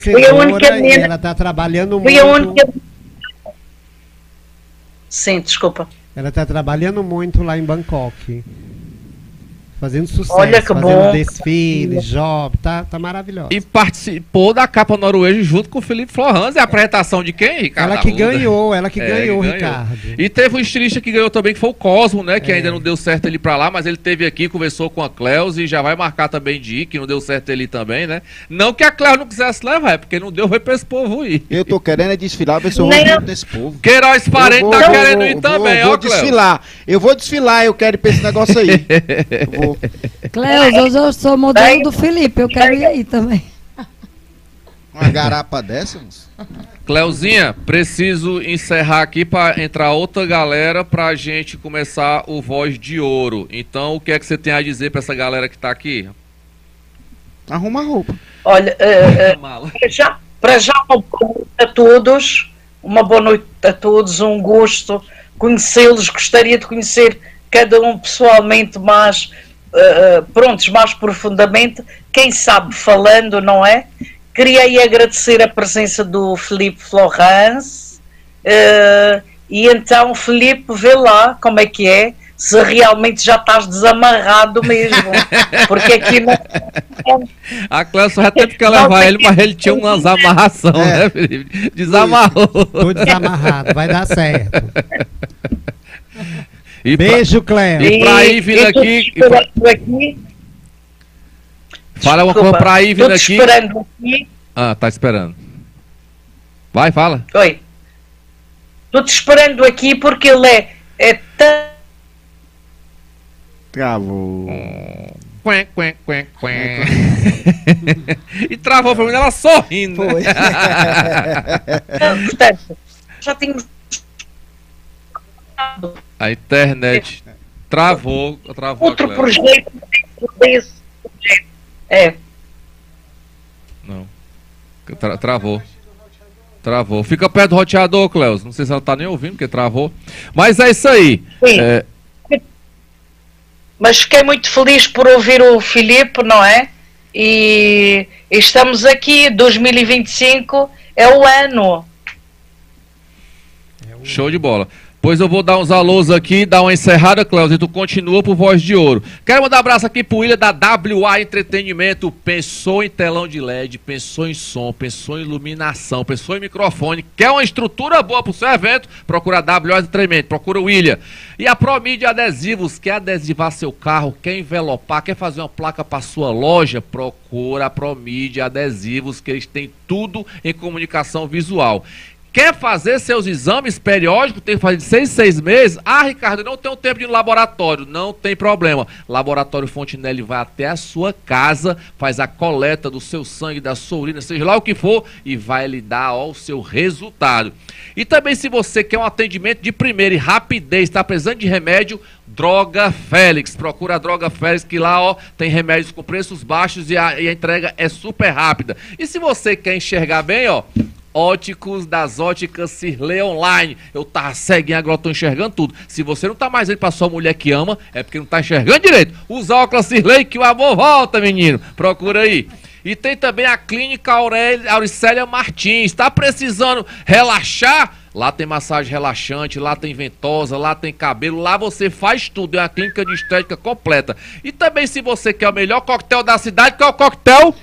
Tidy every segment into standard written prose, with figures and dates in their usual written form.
Fui a única e menina. ela está trabalhando Fui a muito. única. Sim, desculpa. Ela está trabalhando muito lá em Bangkok. Fazendo sucesso, Olha que fazendo bom. desfiles, job, tá maravilhosa. E participou da capa norueguesa junto com o Felipe Florence. É a apresentação de quem, Ricardo? Ela que Arruda? ganhou, Ricardo. E teve um estilista que ganhou também, que foi o Cosmo, né? Que ainda não deu certo ele ir pra lá, mas ele teve aqui, conversou com a Cleusa e já vai marcar também de ir, que não deu certo ele também, né? Não que a Cleusa não quisesse levar, é porque não deu, foi pra esse povo ir. Eu tô querendo desfilar, ver se eu vou Nem eu. junto desse povo. Queiroz Parente tá querendo ir também, ó, Cleusa. Eu vou desfilar, eu quero ir pra esse negócio aí. Eu vou. Cleusa, eu sou modelo do Felipe, eu quero ir aí também. Uma garapa dessa, moço? Cleuzinha, preciso encerrar aqui para entrar outra galera pra gente começar o Voz de Ouro. Então, o que é que você tem a dizer pra essa galera que tá aqui? Arruma a roupa. Olha, para já uma boa noite a todos. Uma boa noite a todos, um gosto conhecê-los. Gostaria de conhecer cada um pessoalmente mais, mais profundamente. Quem sabe falando, não é? Queria aí agradecer a presença do Felipe Florence. E então, Felipe, vê lá como é que é. Se realmente já estás desamarrado mesmo. Porque aqui não. A Cleusa já teve que levar ele, mas ele tinha umas amarração, né, Felipe? Desamarrou. Tô desamarrado, vai dar certo. E Beijo, Cleo. E pra ir vindo aqui. Fala uma coisa pra ir vindo aqui. Esperando aqui. Ah, tá esperando. Vai, fala. Oi. Estou-te esperando aqui porque ele é tão. Travou. E travou pra mim, ela sorrindo. Foi. Portanto, já tínhamos. A internet travou Outro a Cleusa. projeto desse projeto. É. Não. Travou. Fica perto do roteador, Cleusa. Não sei se ela tá nem ouvindo, porque travou. Mas é isso aí. Sim. Mas fiquei muito feliz por ouvir o Filipe, não é? E estamos aqui, 2025 é o ano. Show de bola. Pois eu vou dar uns alôs aqui, dar uma encerrada, Cleusa, e tu continua pro Voz de Ouro. Quero mandar um abraço aqui pro William da WA Entretenimento. Pensou em telão de LED, pensou em som, pensou em iluminação, pensou em microfone. Quer uma estrutura boa pro seu evento? Procura a WA Entretenimento, procura o William. E a Promídia Adesivos, quer adesivar seu carro, quer envelopar, quer fazer uma placa pra sua loja? Procura a Promídia Adesivos, que eles têm tudo em comunicação visual. Quer fazer seus exames periódicos? Tem que fazer de 6 em 6 meses? Ah, Ricardo, não tenho tempo de ir no laboratório. Não tem problema. Laboratório Fontinelli vai até a sua casa, faz a coleta do seu sangue, da sua urina, seja lá o que for, e vai lhe dar o seu resultado. E também, se você quer um atendimento de primeira e rapidez, está precisando de remédio, Droga Félix. Procura a Droga Félix, que lá tem remédios com preços baixos e a entrega é super rápida. E se você quer enxergar bem, Óticos das Óticas Cirlei Online. Eu tava ceguinho, agora eu tô enxergando tudo. Se você não tá mais indo pra sua mulher que ama, é porque não tá enxergando direito. Usa óculos Cirlei que o amor volta, menino. Procura aí. E tem também a Clínica Auricélia Martins. Tá precisando relaxar? Lá tem massagem relaxante, lá tem ventosa, lá tem cabelo, lá você faz tudo. É uma clínica de estética completa. E também, se você quer o melhor coquetel da cidade, qual é o coquetel?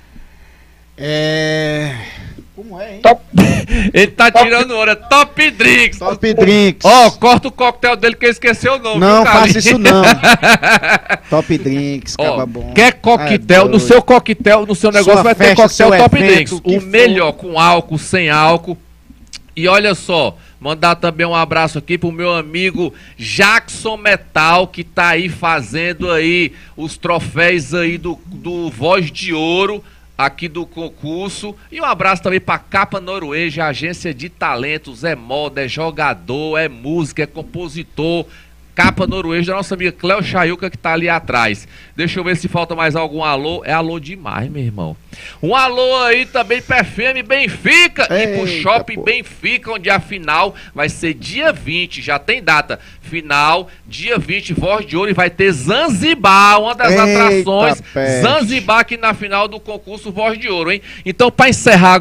Como é, hein? Ele tá tirando hora. Top Drinks. Top Drinks. Corta o coquetel dele que ele esqueceu o nome. Não faça isso não. Top Drinks, caba bom. Quer coquetel? No seu coquetel, no seu negócio vai ter coquetel Top Drinks. O melhor, com álcool, sem álcool. E olha só, mandar também um abraço aqui pro meu amigo Jackson Metal, que tá aí fazendo aí os troféus aí do Voz de Ouro aqui do concurso. E um abraço também pra Capa Noruega, agência de talentos, é moda, é jogador, é música, é compositor. Capa Noruega da nossa amiga Cleo Chayuca, que tá ali atrás. Deixa eu ver se falta mais algum alô. É alô demais, meu irmão. Um alô aí também pra FM Benfica. E pro Shopping Benfica, onde a final vai ser dia 20, já tem data. final, dia 20, Voz de Ouro, e vai ter Zanzibar, uma das Eita, atrações. peste. Zanzibar aqui na final do concurso Voz de Ouro, hein? Então, para encerrar